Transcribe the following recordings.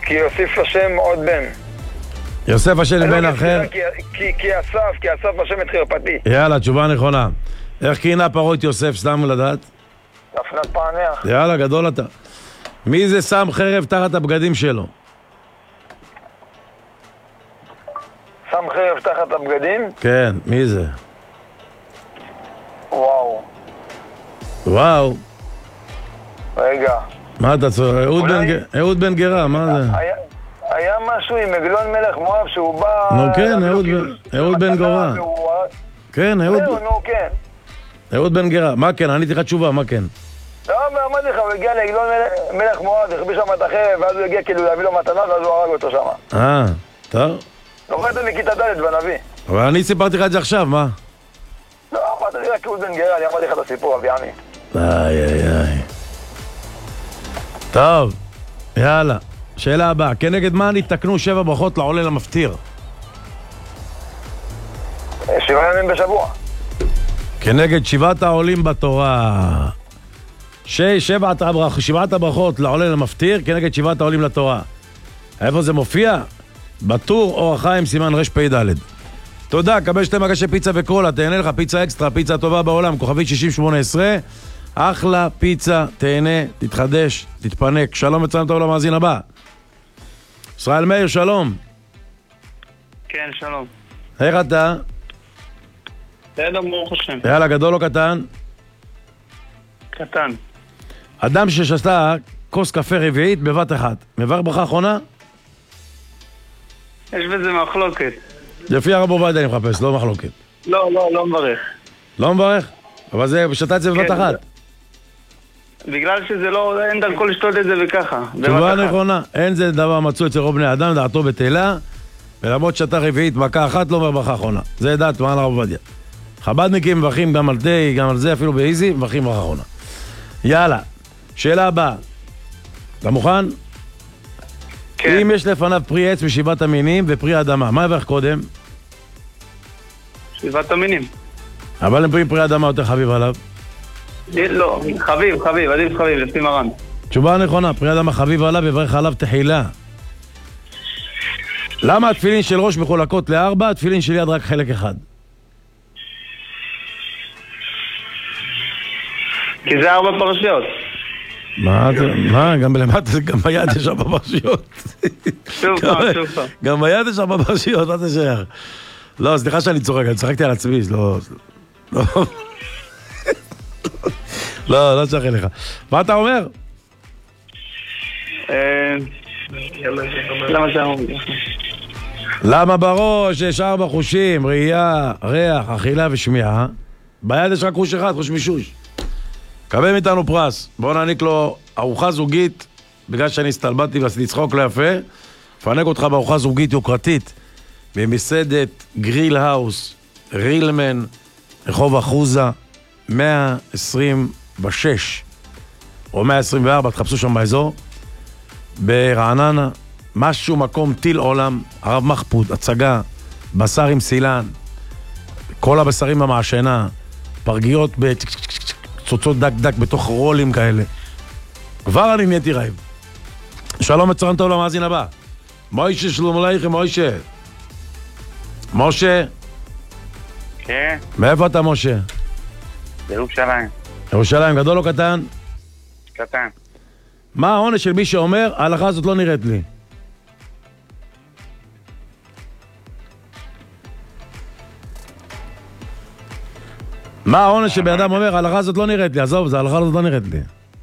כי יוסיף השם עוד בן. יוסף השם לבן אחר? כי אסף השם את חרפתי. יאללה, תשובה נכונה. איך כינה פרעה את יוסף, סתם לדעת? להפנת פענח. יאללה, גדול אתה. מי זה שם חרב תחת הבגדים שלו? שם חרב תחת הבגדים? כן, מי זה? וואו. וואו. רגע. מה אתה צועק? אהוד בן גרה, מה זה? היה משהו עם עגלון מלך מואב שהוא בא... נו כן, אהוד בן גרה. כן, אהוד בן גרה. מה כן? עניתי לך תשובה, מה כן? לא, אמרתי לך, הוא הגיע לעגלון מלך מואב, החביא שם את החרב, ואז הוא הגיע כאילו להביא לו מתנה, ואז הוא הרג אותו שם. טוב. לומדת מכיתה ד' בנביא. אבל אני סיפרתי לך את זה עכשיו, מה? לא, אמרתי לי רק אהוד בן גרה, אני אמרתי לך את הסיפור, אבי עמי. איי. טוב, יאללה. שאלה הבאה, כנגד מה נתקנו 7 ברכות לעולה למפטיר? 7 ימים בשבוע. כנגד 7 העולים בתורה. 7 הברכות לעולה למפטיר, כנגד 7 העולים לתורה. איפה זה מופיע? בטור אור החיים סימן רפ"ד. תודה, קבל 2 מגשי פיצה וקולה, תהנה לך פיצה אקסטרה, פיצה הטובה בעולם, כוכבית 6018, אחלה פיצה, תהנה, תתחדש, תתפנק. שלום וצלם טוב למאזין הבא. ישראל מאיר, שלום. כן, שלום. איך אתה? בסדר, ברוך השם. יאללה, גדול או קטן? קטן. אדם ששתה כוס קפה רביעית בבת אחת, מברך ברכה אחרונה? יש בזה מחלוקת. לפי הרב עובדיה אני מחפש, לא מחלוקת. לא מברך. לא מברך? אבל זה, שתה את זה בבת אחת. בגלל שזה לא, אין דרכו לשתות את זה וככה. תשובה נכונה, אין זה דבר מצוי אצל רוב בני אדם, דעתו בטלה, ולמרות שתה רביעית מכה אחת לא אומר ברכה אחרונה. זה דעת מרן הרב עובדיה. חב"דניקים מברכים גם על תה, גם על זה, אפילו באיזי, מברכים ברכה אחרונה. יאללה, שאלה הבאה. אתה מוכן? כן. אם יש לפניו פרי עץ משבעת המינים ופרי אדמה, מה יברך קודם? 7 המינים. אבל אם פרי אדמה יותר חביב עליו? לא, חביב, עדיף חביב, לפי מרן. תשובה נכונה, פרי אדמה חביב עליו יברך עליו תחילה. למה התפילין של ראש מחולקות ל4, התפילין של יד רק חלק אחד? כי זה 4 פרשיות. מה? גם למטה, גם ביד יש 4 פרשיות. שוב פעם. גם ביד יש 4 פרשיות, מה זה שייך? לא, סליחה שאני צוחק, אני צחקתי על עצמי, לא שייך אליך. מה אתה אומר? למה זה אמור? למה בראש יש 4 חושים, ראייה, ריח, אכילה ושמיעה, ביד יש רק חוש אחד, חוש מישוש. קבל מאיתנו פרס, בואו נעניק לו ארוחה זוגית, בגלל שאני הסתלבטתי ועשיתי צחוק לא יפה, פנק אותך בארוחה זוגית יוקרתית, במסעדת גריל האוס, רילמן, רחוב אחוזה, 126 או 124, תחפשו שם באזור, ברעננה, משהו מקום טיל עולם, הרב מחפוד, הצגה, בשר עם סילן, כל הבשרים במעשנה, פרגיות בצוצות דק בתוך רולים כאלה. כבר אני נהייתי רעב. שלום וצהריים טוב למאזין הבא. מוישה, שלום עליכם, מוישה. משה? כן. מאיפה אתה, משה? בירושלים. ירושלים, גדול או קטן? קטן. מה העונש של מי שאומר, ההלכה הזאת לא נראית לי? מה העונש שבאדם אומר, ההלכה הזאת לא נראית לי? עזוב, ההלכה הזאת לא נראית לי.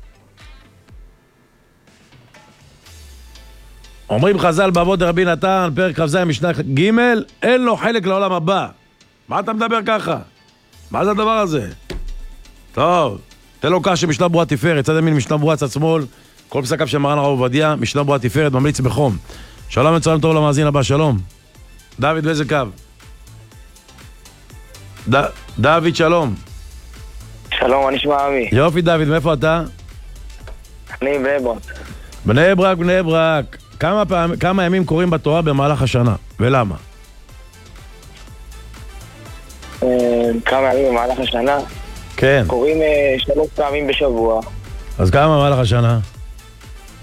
אומרים חז"ל באבות דרבי נתן, פרק כ"ז משנה ג', אין לו חלק לעולם הבא. מה אתה מדבר ככה? מה זה הדבר הזה? טוב, תן לו קש שמשנה ברורה תפארת, צד ימין משנה ברורה צד שמאל, כל פסקיו של מרן הרב עובדיה, משנה ברורה תפארת, ממליץ בחום. שלום וצלם טוב למאזין הבא, שלום. דוד, באיזה קו? דוד, שלום. שלום, מה נשמע אבי? יופי דוד, מאיפה אתה? אני בני ברק. בני ברק. כמה ימים קוראים בתורה במהלך השנה, ולמה? כמה ימים במהלך השנה? כן. קוראים 3 פעמים בשבוע. אז כמה במהלך השנה?